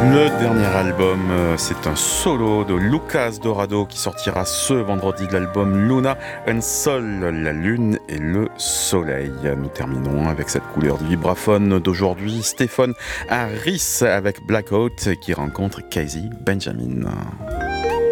Le dernier album, c'est un solo de Lucas Dorado qui sortira ce vendredi, de l'album Luna and Sol, la lune et le soleil. Nous terminons avec cette couleur du vibraphone d'aujourd'hui, Stéphane Harris avec Blackout qui rencontre Casey Benjamin.